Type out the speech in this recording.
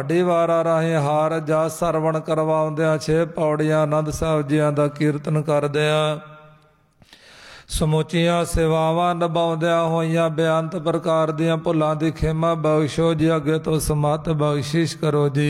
ਢੀ ਵਾਰਾ ਰਾਹੀਂ ਹਾਰ ਜਸ ਸਰਵਣ ਕਰਵਾਉਂਦਿਆਂ 6 ਪੌੜੀਆਂ ਆਨੰਦ ਸਾਹਿਬ ਜੀਆਂ ਦਾ ਕੀਰਤਨ ਕਰਦਿਆਂ ਸਮੁੱਚੀਆਂ ਸੇਵਾਵਾਂ ਨਿਭਾਉਂਦਿਆਂ ਹੋਈਆਂ ਬੇਅੰਤ ਪ੍ਰਕਾਰ ਦੀਆਂ ਭੁੱਲਾਂ ਦੀ ਖਿਮਾ ਬਖਸ਼ੋ ਜੀ। ਅੱਗੇ ਤੋਂ ਸਮਤ ਬਖਸ਼ਿਸ਼ ਕਰੋ ਜੀ।